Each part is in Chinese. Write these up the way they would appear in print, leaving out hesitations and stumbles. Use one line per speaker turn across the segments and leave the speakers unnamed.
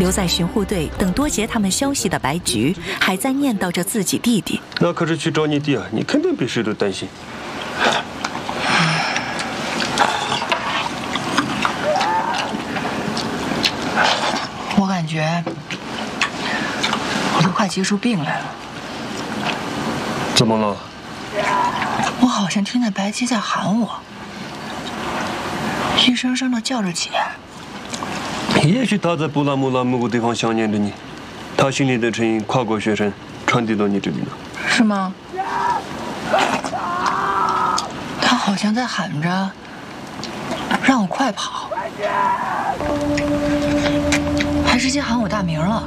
留在巡护队等多杰他们消息的白菊，还在念叨着自己弟弟。
那可是去找你弟啊，你肯定比谁都担心。
我感觉我都快结出病来了。
怎么了？
我好像听见白姬在喊我，一声声的叫着姐。
也许他在布拉姆拉某个地方想念着你，他心里的声音跨过雪山，传递到你这里呢。
是吗？他好像在喊着让我快跑，还直接喊我大名了。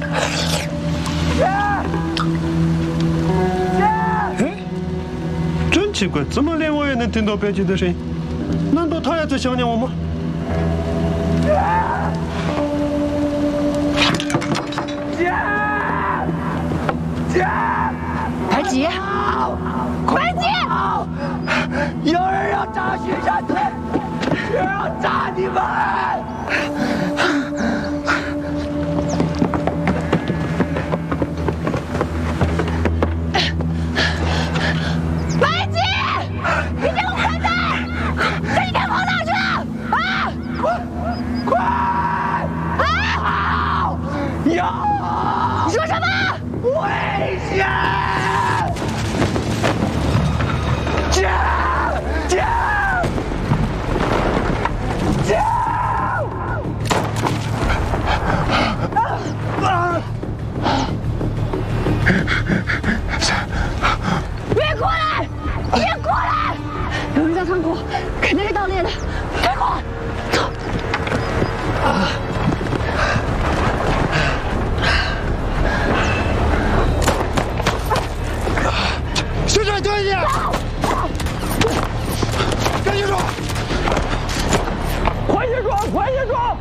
真奇怪，怎么连我也能听到白姬的声音？难道他也在想念我吗？
白姬，白姬，
有人要炸雪山队，有人要炸你们！
白姬，你给我滚蛋！这你该跑哪去了？啊！
快！
啊！
有！
你说什么？
危险！姐！姐！姐！
别过来！别过来！有人在仓库，肯定是盗猎的。快过！走。
学长，对你！赶紧说！快些说！快些说！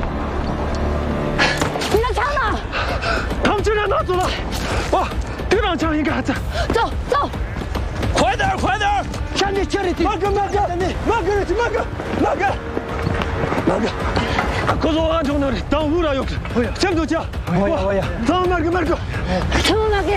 你的枪呢？
他们竟然拿走了！哇，这张枪应该还在。
走走！
快点，快点！山里，这里，慢个，慢个，慢个，慢个，慢个，慢个。
告诉我安全那里，当污染有事。先走家。
我呀。
走，慢个，慢个。
什么马给？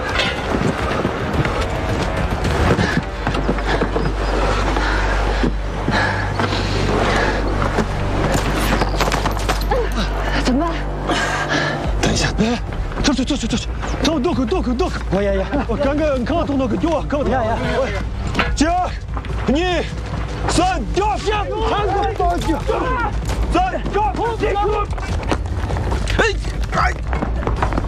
怎么办？
等一下，走，走，多口。
我呀，
我刚刚看到那个丢啊，看到。
呀，
1、2、3，丢！
韩国刀具，
3、2、1，